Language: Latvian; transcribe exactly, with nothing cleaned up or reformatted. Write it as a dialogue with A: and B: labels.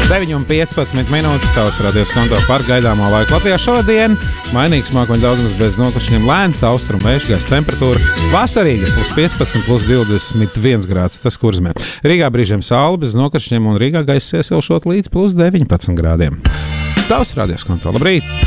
A: deviņi un piecpadsmit minūtes tavs radios konto par gaidāmo laiku. Latvijā šodien mainīgs mākoņu daudzums bez nokrišņiem, lēns austrumu vējš, gaisa temperatūra vasarīga plus piecpadsmit, plus divdesmit viens grāds, tas Kurzemē. Rīgā brīžiem saule bez nokrišņiem un Rīgā gaisa iesilšot līdz plus deviņpadsmit grādiem. Tavs radios konto, labrīt!